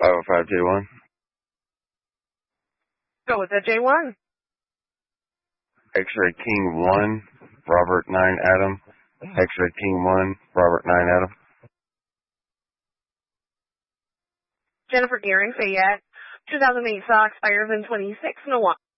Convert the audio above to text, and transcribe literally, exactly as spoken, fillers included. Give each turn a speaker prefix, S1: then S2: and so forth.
S1: five oh five J one.
S2: Go with the J one.
S1: X-Ray King one, Robert nine Adam. X-Ray King one, Robert nine Adam.
S2: Jennifer Gearing, Fayette. two thousand eight Sox, expires in twenty-six and a one.